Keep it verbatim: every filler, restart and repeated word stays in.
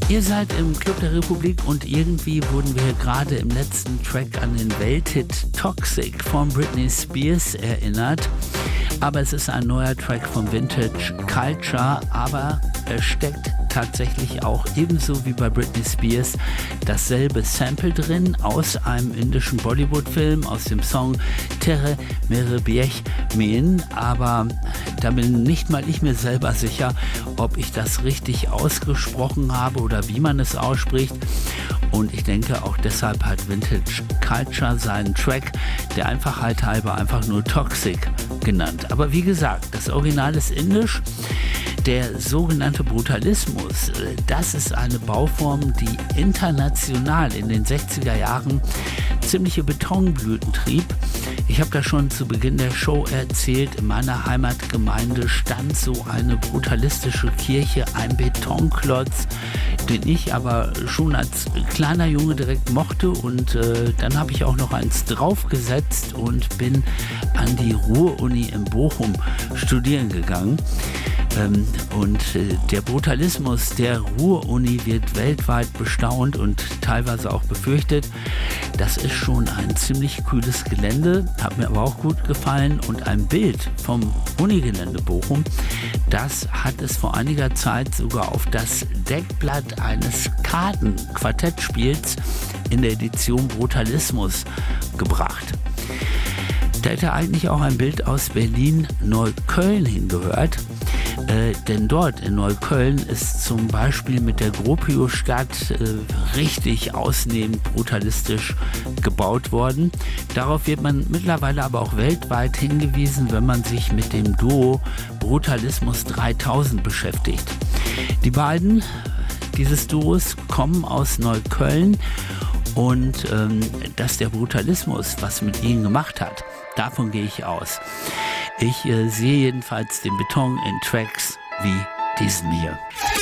Ihr seid im Club der Republik und irgendwie wurden wir gerade im letzten Track an den Welthit Toxic von Britney Spears erinnert. Aber es ist ein neuer Track von Vintage Culture, aber es steckt tatsächlich auch ebenso wie bei Britney Spears dasselbe Sample drin aus einem indischen Bollywood-Film, aus dem Song Tere Mere Biech Mein, aber da bin nicht mal ich mir selber sicher, ob ich das richtig ausgesprochen habe oder wie man es ausspricht. Und ich denke, auch deshalb hat Vintage Culture seinen Track der Einfachheit halber einfach nur Toxic genannt. Aber wie gesagt, das Original ist indisch. Der sogenannte Brutalismus, das ist eine Bauform, die international in den sechziger Jahren ziemliche Betonblüten trieb. Ich habe da schon zu Beginn der Show erzählt, in meiner Heimatgemeinde stand so eine brutalistische Kirche, ein Betonklotz, den ich aber schon als kleiner Junge direkt mochte, und äh, dann habe ich auch noch eins draufgesetzt und bin an die Ruhr-Uni in Bochum studieren gegangen. Ähm, und äh, der Brutalismus der Ruhr-Uni wird weltweit bestaunt und teilweise auch befürchtet. Das ist schon ein ziemlich kühles Gelände, hat mir aber auch gut gefallen, und ein Bild vom Unigelände Bochum, das hat es vor einiger Zeit sogar auf das Deckblatt eines Kartenquartettspiels in der Edition Brutalismus gebracht. Da hätte eigentlich auch ein Bild aus Berlin-Neukölln hingehört. Äh, denn dort in Neukölln ist zum Beispiel mit der Gropiusstadt äh, richtig ausnehmend brutalistisch gebaut worden. Darauf wird man mittlerweile aber auch weltweit hingewiesen, wenn man sich mit dem Duo Brutalismus dreitausend beschäftigt. Die beiden dieses Duos kommen aus Neukölln, und ähm, dass der Brutalismus was mit ihnen gemacht hat, davon gehe ich aus. Ich äh, sehe jedenfalls den Beton in Tracks wie diesen hier.